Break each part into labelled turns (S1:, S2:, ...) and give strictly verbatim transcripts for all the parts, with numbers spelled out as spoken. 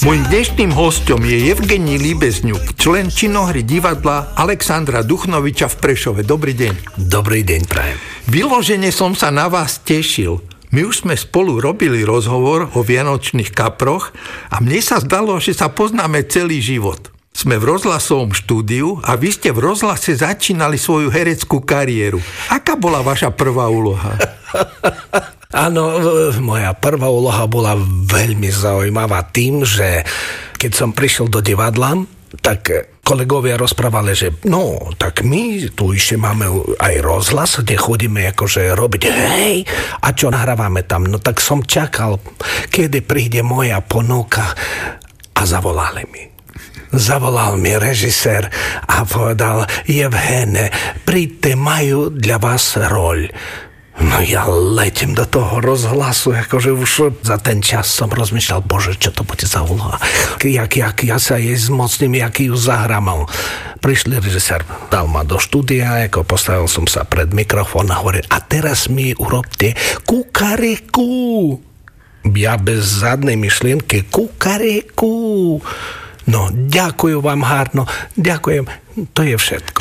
S1: Mojím dnešným hosťom je Evgenij Líbezňuk, člen činohry divadla Alexandra Duchnoviča v Prešove. Dobrý deň.
S2: Dobrý deň, prajem.
S1: Vyložene som sa na vás tešil. My už sme spolu robili rozhovor o vianočných kaproch a mne sa zdalo, že sa poznáme celý život. Sme v rozhlasovom štúdiu a vy ste v rozhlase začínali svoju hereckú kariéru. Aká bola vaša prvá úloha?
S2: Áno, moja prvá úloha bola veľmi zaujímavá tým, že keď som prišiel do divadla, tak kolegovia rozprávali, že no, tak my tu ešte máme aj rozhlas, kde chodíme akože robiť, hej, a čo nahrávame tam? No tak som čakal, kedy príde moja ponuka a zavolali mi. Zavolal mi režisér a povedal, Evgene, príďte, majú dla vás roľ. No ja letím do toho rozhlasu, akože už za ten čas som rozmýšľal, bože, čo to bude za úloha, jak, jak ja sa jej zmocním, jak ju zahramal. Prišli režisér, dal ma do štúdia, ako postavil som sa pred mikrofón a hovoril, a teraz mi urobte kukariku. Ja bez zadnej myšlienky, kukariku. No, ďakujem vám, Hárno, ďakujem, to je všetko.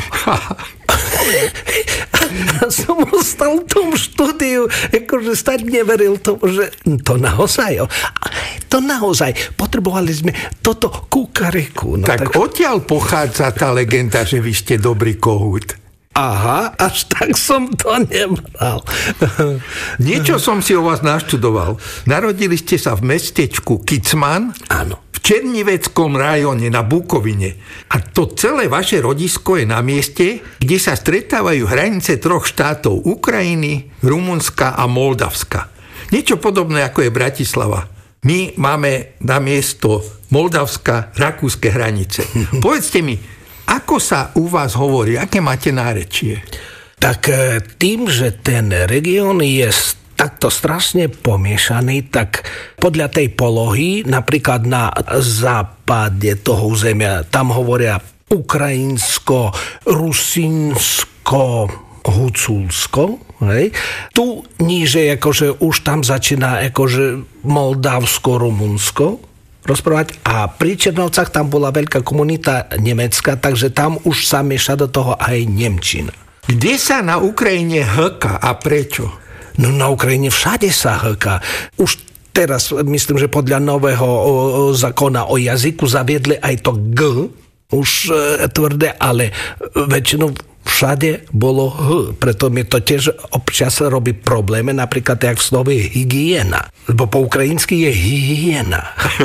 S2: A som ostal v tom štúdiu, akože stať neveril tomu, že to naozaj, to naozaj, potrebovali sme toto kukariku. No,
S1: tak, tak odtiaľ pochádza tá legenda, že vy ste dobrý kohút.
S2: Aha, až tak som to nebral.
S1: Niečo som si o vás naštudoval. Narodili ste sa v mestečku Kicman.
S2: Áno.
S1: V Černiveckom rajóne na Bukovine. A to celé vaše rodisko je na mieste, kde sa stretávajú hranice troch štátov, Ukrajiny, Rumunska a Moldavska. Niečo podobné ako je Bratislava. My máme na miesto Moldavska rakúske hranice. Povedzte mi, ako sa u vás hovorí, aké máte nárečie?
S2: Tak tým, že ten región je takto strašne pomiešaný, tak podľa tej polohy, napríklad na západe toho územia, tam hovoria ukrajinsko, rusinsko, huculsko, hej. Tu níže, akože už tam začína akože moldavsko, rumunsko rozprávať a pri Černovcach tam bola veľká komunita nemecká, takže tam už sa mieša do toho aj nemčina.
S1: Kde sa na Ukrajine hka a prečo?
S2: No na Ukrajine všade sa hka. Už teraz myslím, že podľa nového o, o, zákona o jazyku zaviedli aj to G, už e, tvrdé, ale väčšinou všade bolo H. Preto mi to tiež občas robí problémy, napríklad jak v slove hygiena. Lebo po ukrajinsky je hygiena.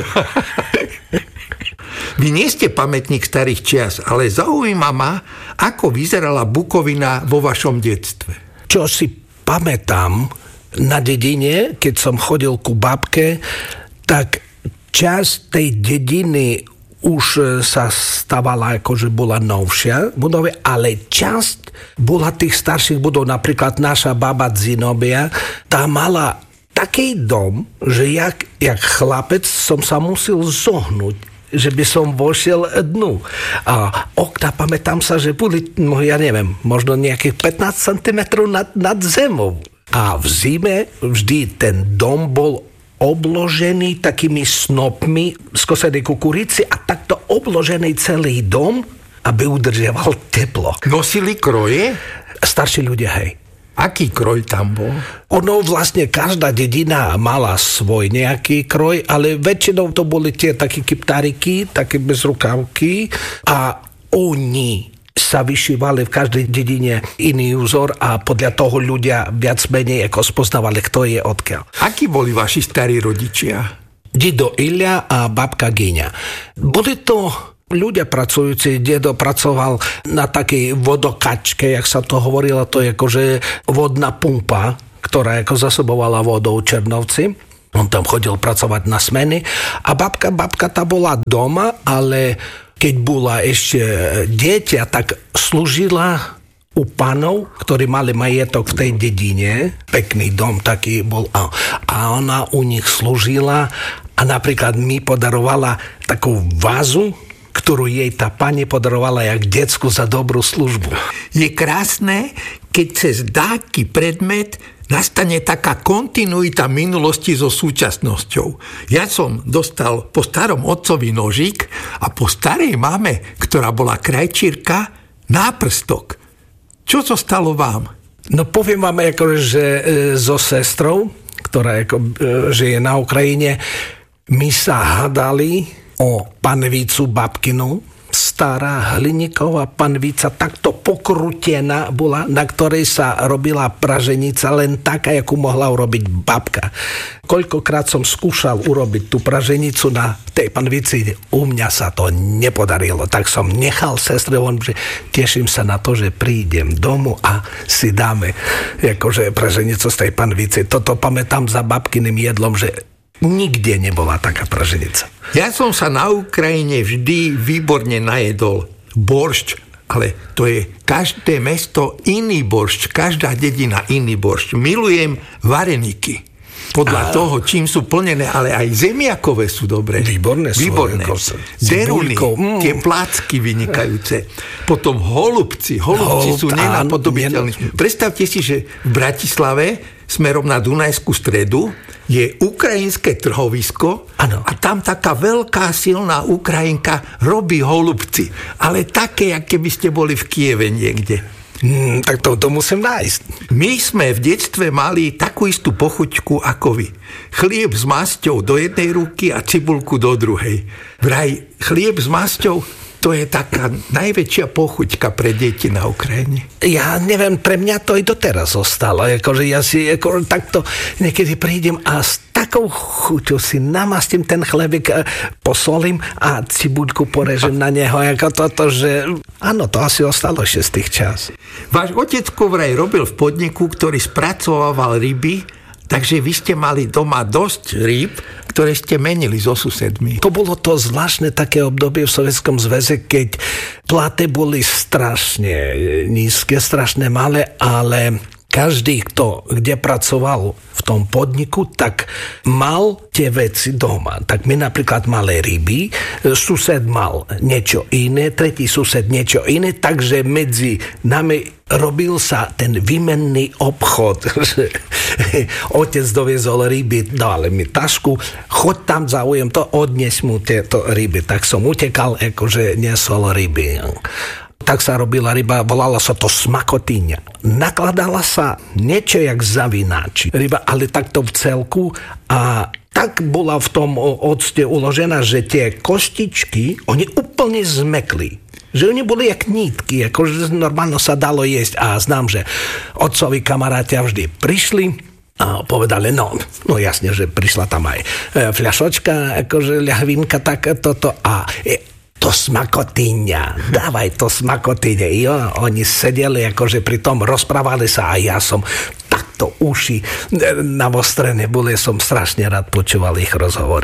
S1: Vy nie ste pamätník starých čias, ale zaujíma ma, ako vyzerala Bukovina vo vašom detstve.
S2: Čo si pamätám, na dedine, keď som chodil ku babke, tak časť tej dediny už sa stávala, akože bola novšia budova, ale časť bola tých starších budov, napríklad naša baba Zinobia, tá mala taký dom, že jak, jak chlapec som sa musel zohnúť, že by som vošiel dnu. A okna, pamätám sa, že boli, no ja neviem, možno nejakých pätnásť centimetrov nad, nad zemou. A v zime vždy ten dom bol obložený takými snopmi skosenej kukurici a takto obložený celý dom, aby udržiaval teplo.
S1: Nosili kroje?
S2: Starší ľudia, hej.
S1: Aký kroj tam bol?
S2: Ono vlastne každá dedina mala svoj nejaký kroj, ale väčšinou to boli tie také kyptáriky, také bez rukávky a oni sa vyšívali v každej dedine iný úzor a podľa toho ľudia viac menej ako spoznávali, kto je odkiaľ.
S1: Akí boli vaši starí rodičia?
S2: Dido Ilia a babka Gyňa. Boli to ľudia pracujúci, dedo pracoval na takej vodokačke, jak sa to hovorilo, to je akože vodná pumpa, ktorá ako zasobovala vodou Černovci. On tam chodil pracovať na smeny a babka, babka tá bola doma, ale keď bola ešte dieťa, tak slúžila u panov, ktorí mali majetok v tej dedine. Pekný dom taký bol a, a ona u nich slúžila a napríklad mi podarovala takú vázu, ktorú jej tá pani podarovala jak decku za dobrú službu.
S1: Je krásne, keď cez dáky predmet nastane taká kontinuita minulosti so súčasnosťou. Ja som dostal po starom otcovi nožík a po starej mame, ktorá bola krajčírka, náprstok. Čo to stalo vám?
S2: No poviem vám, akože, že e, so sestrou, ktorá ako, e, žije na Ukrajine, my sa hadali o panvicu babkinu. Stará hliníková panvica, takto pokrútená bola, na ktorej sa robila praženica len taká, akú mohla urobiť babka. Koľkokrát som skúšal urobiť tú praženicu na tej panvici, u mňa sa to nepodarilo. Tak som nechal sestre, že teším sa na to, že prídem domu a si dáme akože praženicu z tej panvice. Toto pamätám za babkyným jedlom, že nikde nebola taká praženica.
S1: Ja som sa na Ukrajine vždy výborne najedol. Boršč, ale to je každé mesto iný boršč, každá dedina iný boršč. Milujem vareniky. Podľa a... toho, čím sú plnené, ale aj zemiakové sú dobré.
S2: Výborné sú.
S1: Výborné. Deruny, mm. tie plácky vynikajúce. Potom holubci. Holubci no, sú nenapodobiteľní. Predstavte si, že v Bratislave smerom na Dunajskú stredu je ukrajinské trhovisko ano. A tam taká veľká silná Ukrajinka robí holubci. Ale také, aké by ste boli v Kieve niekde.
S2: Hmm, tak to, to musím nájsť.
S1: My sme v detstve mali takú istú pochuťku ako vy. Chlieb s masťou do jednej ruky a cibulku do druhej. Vraj chlieb s masťou, to je taká najväčšia pochuťka pre deti na Ukrajine.
S2: Ja neviem, pre mňa to i doteraz zostalo. Akože ja si ako, takto niekedy prídem a s takou chuťou si namastím ten chlebík, posolím a cibuľku porežem na neho. Ako toto, že áno, to asi ostalo ešte z tých čas.
S1: Váš otecko vraj robil v podniku, ktorý spracovával ryby, takže vy ste mali doma dosť rýb, ktoré ste menili so susedmi.
S2: To bolo to zvláštne také obdobie v Sovietskom zväze, keď platy boli strašne nízke, strašne malé, ale každý, kto kde pracoval v tom podniku, tak mal tie veci doma. Tak my napríklad mali ryby, sused mal niečo iné, tretí sused niečo iné, takže medzi nami robil sa ten výmenný obchod. Otec doviezol ryby, dal mi tašku, choď tam, zaujem to, odnes mu tieto ryby. Tak som utekal, akože nesol ryby. Tak sa robila ryba, volala sa to smakotyňa. Nakladala sa niečo jak zavináči ryba, ale takto v celku a tak bola v tom octe uložená, že tie koštičky, oni úplne zmekli. Že oni boli jak nítky, akože normálno sa dalo jesť. A znám, že otcovi kamarátia vždy prišli a povedali, no, no jasne, že prišla tam aj fľašočka, akože ľahvinka, tak toto a to smakotyňa, dávaj to smakotyňa. Jo, oni sedeli, akože pri tom rozprávali sa a ja som takto uši navostrené boli, som strašne rád počúval ich rozhovory.